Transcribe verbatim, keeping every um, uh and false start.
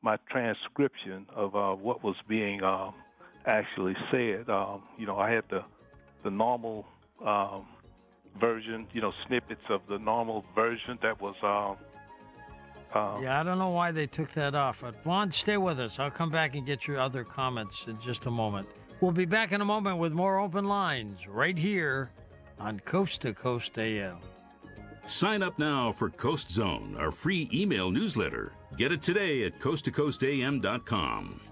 my transcription of uh, what was being um, actually said. Um, you know, I had the the normal um, version, you know, snippets of the normal version that was. Um, um, yeah, I don't know why they took that off. But Vaughn, stay with us. I'll come back and get your other comments in just a moment. We'll be back in a moment with more open lines right here on Coast to Coast A M. Sign up now for Coast Zone, our free email newsletter. Get it today at coast to coast a m dot com.